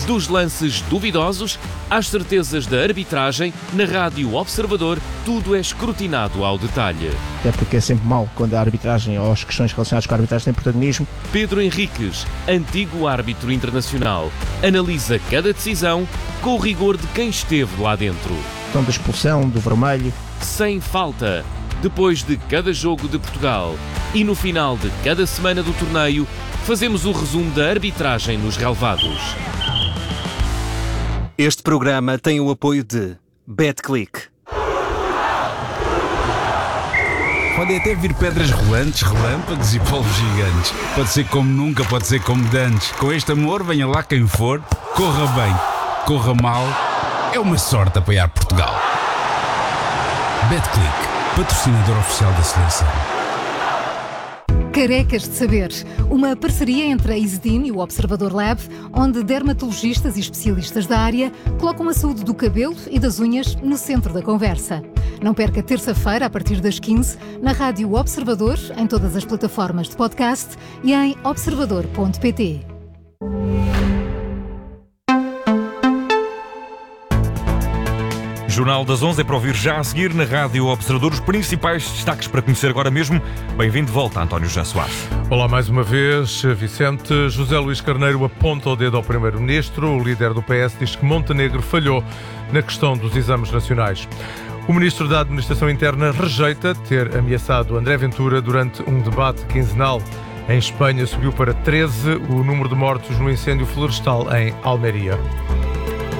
Dos lances duvidosos às certezas da arbitragem, na Rádio Observador, tudo é escrutinado ao detalhe. Até porque é sempre mau quando a arbitragem ou as questões relacionadas com a arbitragem têm protagonismo. Pedro Henriques, antigo árbitro internacional, analisa cada decisão com o rigor de quem esteve lá dentro. Questão da expulsão, do vermelho. Sem falta, depois de cada jogo de Portugal e no final de cada semana do torneio, fazemos o resumo da arbitragem nos relevados. Este programa tem o apoio de BetClick. Podem até vir pedras rolantes, relâmpagos e polvos gigantes. Pode ser como nunca, pode ser como dantes. Com este amor, venha lá quem for, corra bem, corra mal. É uma sorte apoiar Portugal. BetClick, patrocinador oficial da seleção. Carecas de Saber, uma parceria entre a Isedin e o Observador Lab, onde dermatologistas e especialistas da área colocam a saúde do cabelo e das unhas no centro da conversa. Não perca terça-feira, a partir das 15, na Rádio Observador, em todas as plataformas de podcast e em observador.pt. Jornal das 11 é para ouvir já a seguir na Rádio Observador. Os principais destaques para conhecer agora mesmo. Bem-vindo de volta, António José Soares. Olá mais uma vez, Vicente. José Luís Carneiro aponta o dedo ao Primeiro-Ministro. O líder do PS diz que Montenegro falhou na questão dos exames nacionais. O Ministro da Administração Interna rejeita ter ameaçado André Ventura durante um debate quinzenal. Em Espanha subiu para 13 o número de mortos no incêndio florestal em Almeria.